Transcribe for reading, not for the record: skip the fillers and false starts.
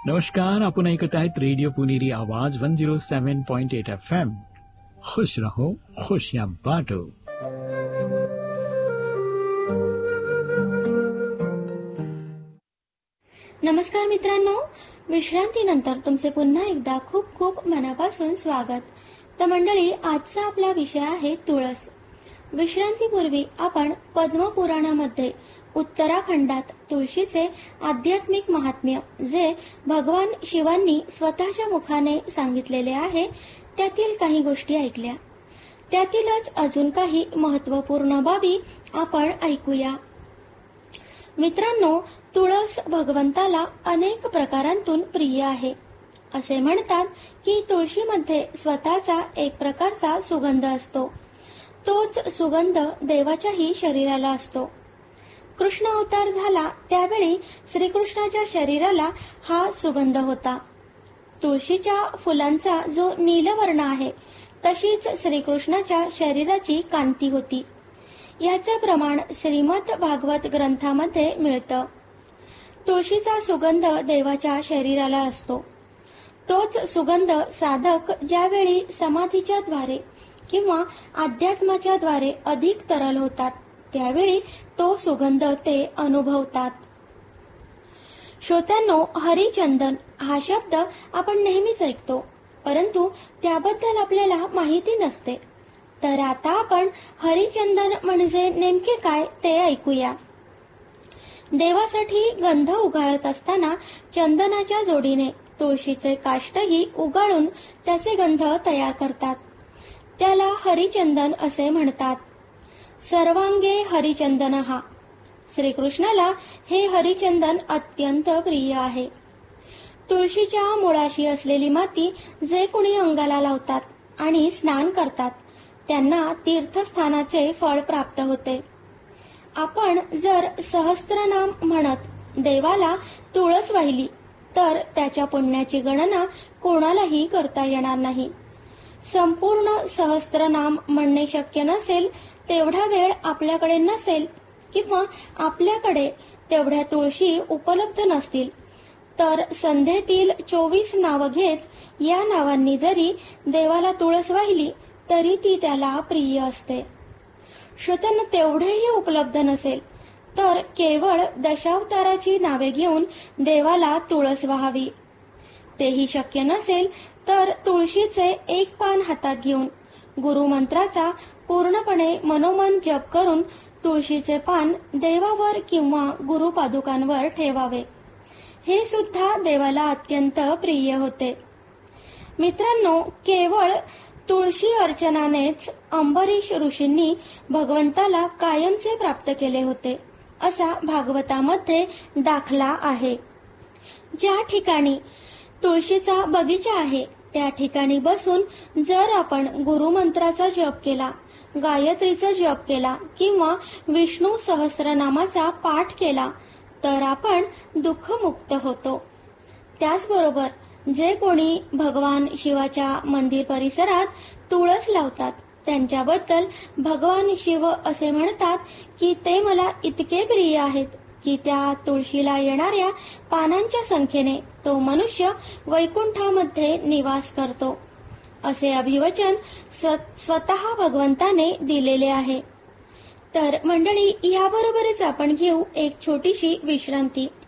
नमस्कार, आपण ऐकत आहेत रेडिओ पुणेरी आवाज 107.8 FM. खुश रहो, खुशियां बांटो. नमस्कार मित्रांनो, विश्रांतीनंतर तुमचे पुन्हा एकदा खूप खूप मनापासून स्वागत. तर मंडळी, आजचा आपला विषय आहे तुळस. विश्रांतीपूर्वी आपण पद्मपुराणामध्ये उत्तराखंडात तुळशीचे आध्यात्मिक महात्म्य, जे भगवान शिवांनी स्वतःच्या मुखाने सांगितलेले आहे, त्यातील काही गोष्टी ऐकल्या. त्यातीलच अजून काही महत्त्वपूर्ण बाबी आपण ऐकूया. मित्रांनो, तुळस भगवंताला अनेक प्रकारांतून प्रिय आहे. असे म्हणतात की तुळशीमध्ये स्वतःचा एक प्रकारचा सुगंध असतो. तोच सुगंध देवाच्याही शरीराला असतो. कृष्ण अवतार झाला त्यावेळी श्रीकृष्णाच्या शरीराला हा सुगंध होता. तुळशीच्या फुलांचा जो नीलवर्ण आहे, तशीच श्रीकृष्णाच्या शरीराची कांती होती. याचे प्रमाण श्रीमद भागवत ग्रंथामध्ये मिळतं. तुळशीचा सुगंध देवाच्या शरीराला असतो. तोच सुगंध साधक ज्यावेळी समाधीच्या द्वारे किंवा अध्यात्माच्या द्वारे अधिक तरल होतात, त्यावेळी तो सुगंध ते अनुभवतात. श्रोत्यांनो, हरिचंदन हा शब्द आपण नेहमीच ऐकतो, परंतु त्याबद्दल आपल्याला माहिती नसते. तर आता आपण हरिचंदन म्हणजे नेमके काय ते ऐकूया. देवासाठी गंध उगाळत असताना चंदनाच्या जोडीने तुळशीचे काष्टही उगाळून त्याचे गंध तयार करतात. त्याला हरिचंदन असे म्हणतात. सर्वांगे हरिचंदन हा. श्रीकृष्णाला हे हरिचंदन अत्यंत प्रिय आहे. तुळशीच्या मुळाशी असलेली माती जे कोणी अंगाला लावतात आणि स्नान करतात, त्यांना तीर्थस्थानाचे फळ प्राप्त होते. आपण जर सहस्त्रनाम म्हणत देवाला तुळस वाहिली तर त्याच्या पुण्याची गणना कोणालाही करता येणार नाही. संपूर्ण सहस्त्रनाम म्हणणे शक्य नसेल, तेवढा वेळ आपल्याकडे नसेल किंवा आपल्याकडे तेवढ्या तुळशी उपलब्ध नसतील, तर संध्येतील 24 नावं घेत या नावांनी जरी देवाला तुळस वाहिली तरी ती त्याला प्रिय असते. श्रोत्यांना तेवढेही उपलब्ध नसेल तर केवळ दशावताराची नावे घेऊन देवाला तुळस वाहावी. तेही शक्य नसेल तर तुळशीचे एक पान हातात घेऊन गुरुमंत्राचा पूर्णपणे मनोमन जप करून तुळशीचे पान देवावर किंवा गुरुपादुकांवर ठेवावे. हे सुद्धा देवाला अत्यंत प्रिय होते. मित्रांनो, केवळ तुळशी अर्चनानेच अंबरीश ऋषींनी भगवंताला कायमचे प्राप्त केले होते, असा भागवतामध्ये दाखला आहे. ज्या ठिकाणी तुळशीचा बगीचा आहे त्या ठिकाणी बसून जर आपण गुरुमंत्राचा जप केला, गायत्रीचा जप केला किंवा विष्णू सहस्रनामाचा पाठ केला तर आपण दुःखमुक्त होतो. त्याचबरोबर जे कोणी भगवान शिवाच्या मंदिर परिसरात तुळस लावतात, त्यांच्याबद्दल भगवान शिव असे म्हणतात की ते मला इतके प्रिय आहेत की त्या तुळशीला येणाऱ्या पानांच्या संख्येने तो मनुष्य वैकुंठामध्ये निवास करतो, असे अभिवचन स्वतः भगवंताने दिलेले आहे. तर मंडळी, याबरोबरच आपण घेऊ एक छोटीशी विश्रांती.